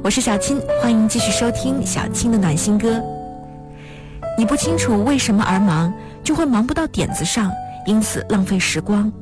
我是小青，欢迎继续收听小青的暖心歌。你不清楚为什么而忙，就会忙不到点子上，因此浪费时光。